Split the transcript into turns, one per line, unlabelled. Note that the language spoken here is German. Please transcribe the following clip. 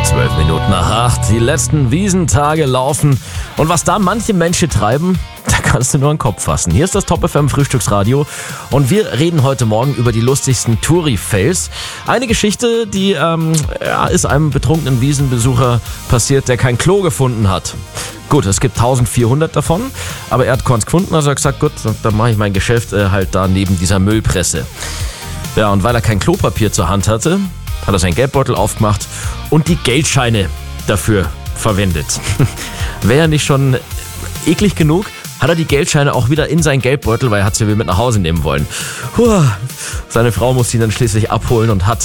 12 Minuten nach 8. Die letzten Wiesentage laufen. Und was da manche Menschen treiben, da kannst du nur den Kopf fassen. Hier ist das Top FM Frühstücksradio. Und wir reden heute Morgen über die lustigsten Touri-Fails. Eine Geschichte, die ist einem betrunkenen Wiesenbesucher passiert, der kein Klo gefunden hat. Gut, es gibt 1400 davon, aber er hat keins gefunden, also er hat gesagt, gut, dann mache ich mein Geschäft halt da neben dieser Müllpresse. Ja, und weil er kein Klopapier zur Hand hatte, hat er seinen Geldbeutel aufgemacht und die Geldscheine dafür verwendet. Wäre ja nicht schon eklig genug, hat er die Geldscheine auch wieder in seinen Geldbeutel, weil er hat sie mit nach Hause nehmen wollen. Seine Frau musste ihn dann schließlich abholen und hat